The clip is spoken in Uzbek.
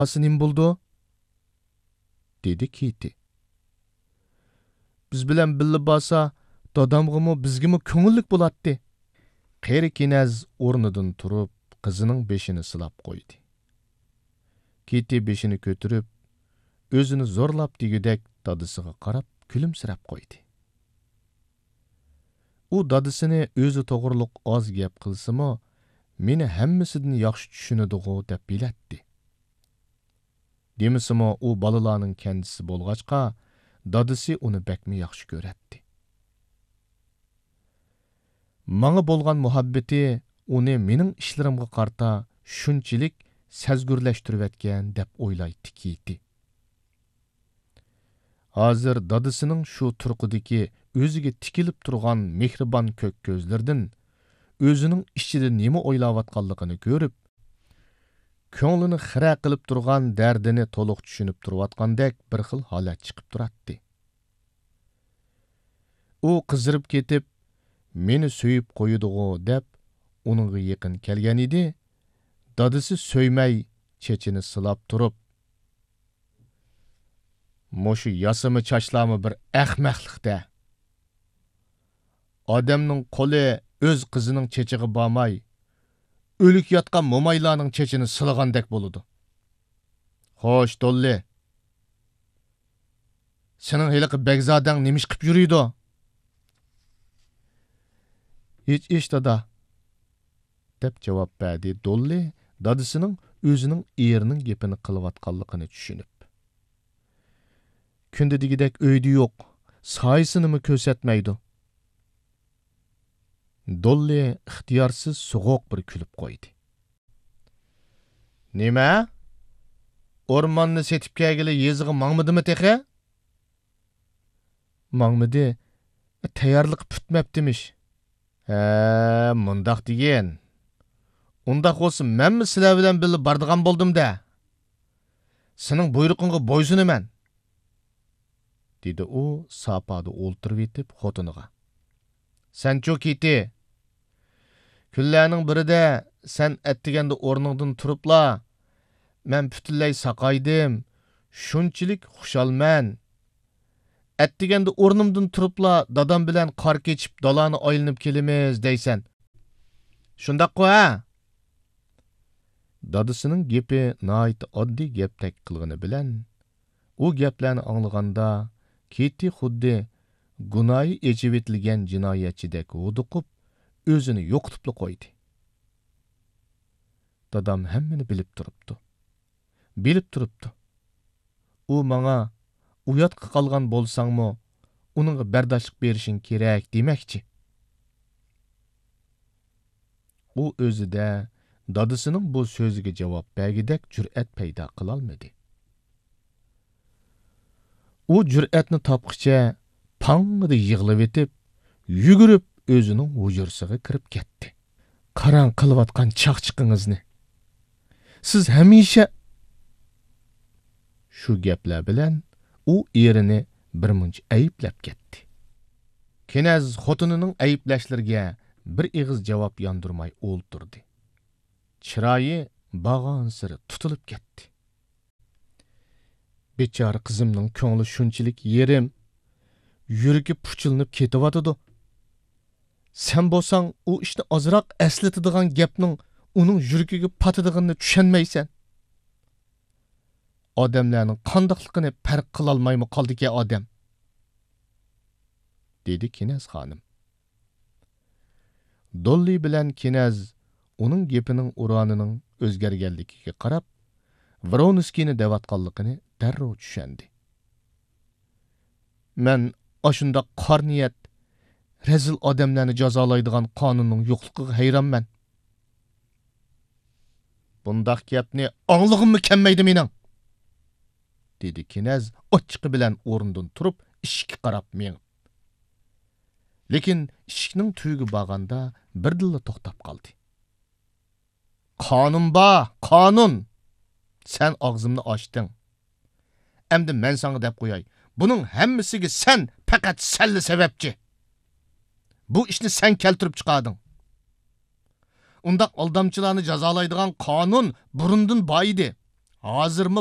Nim buldu? Dedi Kitty. Biz bilen billi basa, dadamgımı bizgimi köngüllik bulatdi. Qeri Kinez ornidan turup, kızının beşini sılap koydu. Kitty beşini kötürüp, özünü zorlap digidek dadısıga qarap, külümsirap koydu. U dadısını özü toğırlık az gep kılsımı, meni hemmesidin yaxşı düşünüdüğü dep biletdi. Demisimi u balalarının kendisi bolğaçqa, dadısı onu bekmi yaxşı göretdi. Maňa bolgan muhabbeti onu mening işlerimga qarta şunçilik sezgürleştirivetken dep oylaydı Kitty. Hazır dadısının şu turqudaki özüge tikilip turgan mehriban kök gözlerden özünün içinde nemi oylavatqanligini görüp, köңlünü xira qilib turgan derdini toluq düşünüp turvatqandek bir xil halat chiqib turatdi. U qizirib ketip, meni söyüp qoyuduğu dep, onunğa yaqin kelgen idi. Dadısı söymey çeçini sılap turup, "Moşu yasımı çaşlamı bir ahmaqlıqda. Adamның qoli öz qızının çeçigi barmay, ölük yatqan momaylarning çeçini sılagandek boludu. Xoş, Dolly. Senin heliqi Begzadang nemish qip yuruydu?" "Hiç iş dada," dep cevap berdi Dolly, dadısının özünün erinin gepini qılıvatqanligini düşünüp. Kunde digidek öydi yok, sayısını mı kösetmeydi? Dolly ixtiyarsız soğuk bir külüp koydu. "Nima? Ormanını setip kelgili yezigi mangmidi mi texe?" "Mangmidi, tayarlık pütmeptimish." Mundaq degen. Undaq olsun, men mi sizlar bilen birga bardigan boldum da? Sening buyruqingga boysunaman, dedi u sapada o'ltirib etib xotiniga. "Sen-chu Kitty, kunlarning birida sen attiganda o'rningdan turibla, men butunlay saqaydim, shunchalik xushalman. Attiganda o'rnimdan turibla dadam bilan qor kechib dalani aylanib kelamiz deysan. Shundaq-ku ha?" Dadısının gepi nayt oddiy geptek qilgani bilan, u gaplarni anglaganda Kitty xuddi gunoyi echib etilgan jinoyatchidek huduqib, o'zini yo'qitibli qo'ydi. Dadam hammani bilib turibdi. Bilib turibdi. U manga uyatqa qolgan bo'lsangmi, uningga bardoshlik berishing kerak demakchi. U o'zida dadısının bu so'ziga javob bergidek jur'at paydo qilolmadi. U jur'atni topqicha pang'ida yig'lab etib, yugurib o'zining hujurasiga kirib ketdi. "Qarang qilayotgan chaqchiqingizni. Siz hamisha..." Shu gaplar bilan u erini birmuncha ayblab ketdi. Kinaz xotinining ayblashlariga bir ig'iz javob yondirmay o'ltirdi. Chiroyi bag'on siri tutilib ketdi. "Bechora qizimning ko'ngli shunchalik yerim, yuragi puchilinib ketayotidu. Sen bo'lsang u ishni ozroq eslatadigan gapning uning yuragiga patidig'ini tushunmaysan. Odamlarning qandoqligini farq qilolmaymi qoldiki odam?" dedi Kinaz xonim. Dolly bilan Kinaz uning gepining uronining o'zgarganligiga qarab, Vronskiyni devatqanligini darrov tushundi. "Men ashunda qor niyat, rezil odamlarni jazolaydigan qonunning yo'qligiga hayronman. Bundaq gapni anglag'immi kelmaydi mening?" dedi Kinaz ochiqi bilan o'rnidan turib, eshikka qarab mengib. Lekin eshikning tuyiga borganda birdilla to'xtab qoldi. "Qonun bor, qonun. Sen og'zimni ochding. Endi men sana deb qo'yay. Buning hammasiga sen faqat senli sababchi. Bu ishni sen keltirib chiqarding. Undaq aldamchilarni jazolaydigan qonun burundan bor edi. hozirmi